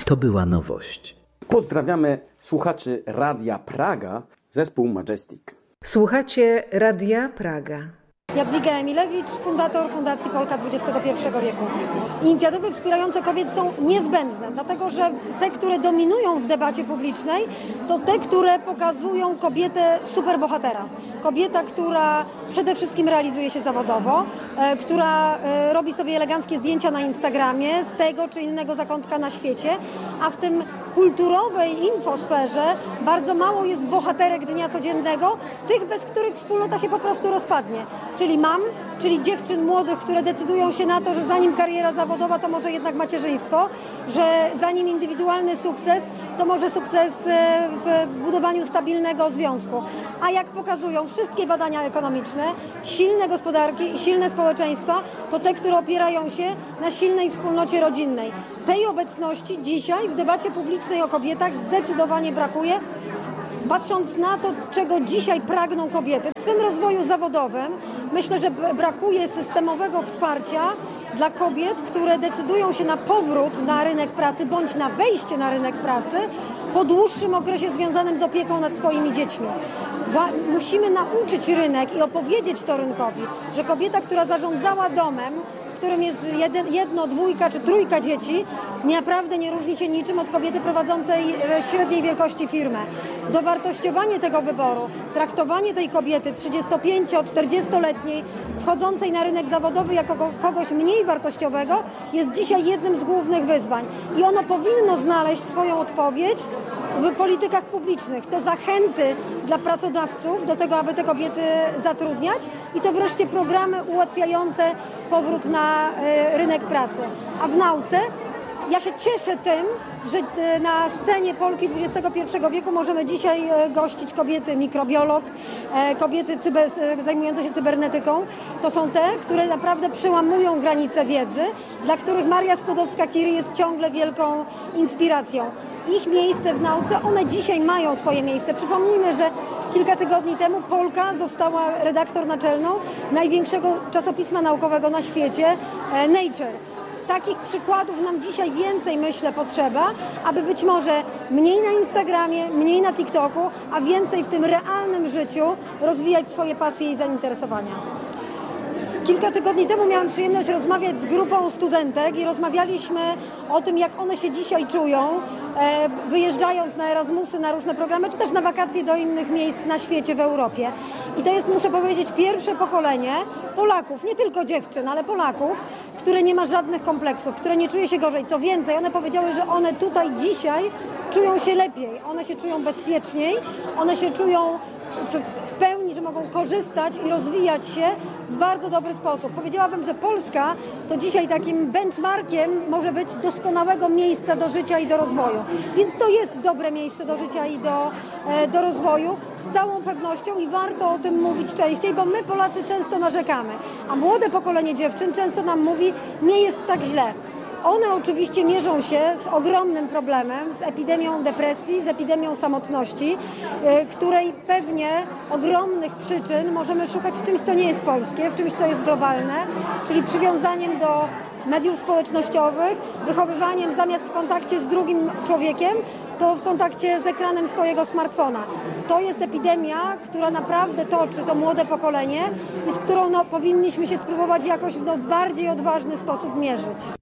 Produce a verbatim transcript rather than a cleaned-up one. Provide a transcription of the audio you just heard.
To była nowość. Pozdrawiamy słuchaczy Radia Praga, zespół Majestic. Słuchacie Radia Praga. Jadwiga Emilewicz, fundator Fundacji Polka dwudziestego pierwszego wieku. Inicjatywy wspierające kobiety są niezbędne, dlatego że te, które dominują w debacie publicznej, to te, które pokazują kobietę superbohatera. Kobieta, która przede wszystkim realizuje się zawodowo, e, która e, robi sobie eleganckie zdjęcia na Instagramie z tego czy innego zakątka na świecie, a w tym kulturowej infosferze bardzo mało jest bohaterek dnia codziennego, tych, bez których wspólnota się po prostu rozpadnie. Czyli mam, czyli dziewczyn młodych, które decydują się na to, że zanim kariera zawodowa, to może jednak macierzyństwo, że zanim indywidualny sukces, to może sukces w budowaniu stabilnego związku. A jak pokazują wszystkie badania ekonomiczne, silne gospodarki i silne społeczeństwa to te, które opierają się na silnej wspólnocie rodzinnej. Tej obecności dzisiaj w debacie publicznej o kobietach zdecydowanie brakuje, patrząc na to, czego dzisiaj pragną kobiety. W swym rozwoju zawodowym myślę, że brakuje systemowego wsparcia dla kobiet, które decydują się na powrót na rynek pracy bądź na wejście na rynek pracy po dłuższym okresie związanym z opieką nad swoimi dziećmi. Musimy nauczyć rynek i opowiedzieć to rynkowi, że kobieta, która zarządzała domem, w którym jest jedno, dwójka czy trójka dzieci, naprawdę nie różni się niczym od kobiety prowadzącej średniej wielkości firmę. Dowartościowanie tego wyboru, traktowanie tej kobiety trzydziesto-czterdziestoletniej, wchodzącej na rynek zawodowy jako kogoś mniej wartościowego, jest dzisiaj jednym z głównych wyzwań. I ono powinno znaleźć swoją odpowiedź w politykach publicznych. To zachęty dla pracodawców do tego, aby te kobiety zatrudniać i to wreszcie programy ułatwiające powrót na rynek pracy. A w nauce ja się cieszę tym, że na scenie Polki dwudziestego pierwszego wieku możemy dzisiaj gościć kobiety mikrobiolog, kobiety cyber, zajmujące się cybernetyką. To są te, które naprawdę przełamują granice wiedzy, dla których Maria Skłodowska-Curie jest ciągle wielką inspiracją. Ich miejsce w nauce, one dzisiaj mają swoje miejsce. Przypomnijmy, że kilka tygodni temu Polka została redaktor naczelną największego czasopisma naukowego na świecie, Nature. Takich przykładów nam dzisiaj więcej, myślę, potrzeba, aby być może mniej na Instagramie, mniej na TikToku, a więcej w tym realnym życiu rozwijać swoje pasje i zainteresowania. Kilka tygodni temu miałam przyjemność rozmawiać z grupą studentek i rozmawialiśmy o tym, jak one się dzisiaj czują, wyjeżdżając na Erasmusy, na różne programy, czy też na wakacje do innych miejsc na świecie, w Europie. I to jest, muszę powiedzieć, pierwsze pokolenie Polaków, nie tylko dziewczyn, ale Polaków, które nie ma żadnych kompleksów, które nie czuje się gorzej. Co więcej, one powiedziały, że one tutaj dzisiaj czują się lepiej, one się czują bezpieczniej, one się czują w, w pełni, że mogą korzystać i rozwijać się w bardzo dobry sposób. Powiedziałabym, że Polska to dzisiaj takim benchmarkiem może być doskonałego miejsca do życia i do rozwoju. Więc to jest dobre miejsce do życia i do, do rozwoju z całą pewnością i warto o tym mówić częściej, bo my Polacy często narzekamy, a młode pokolenie dziewczyn często nam mówi, nie jest tak źle. One oczywiście mierzą się z ogromnym problemem, z epidemią depresji, z epidemią samotności, której pewnie ogromnych przyczyn możemy szukać w czymś, co nie jest polskie, w czymś, co jest globalne, czyli przywiązaniem do mediów społecznościowych, wychowywaniem zamiast w kontakcie z drugim człowiekiem, to w kontakcie z ekranem swojego smartfona. To jest epidemia, która naprawdę toczy to młode pokolenie i z którą no, powinniśmy się spróbować jakoś no, w bardziej odważny sposób mierzyć.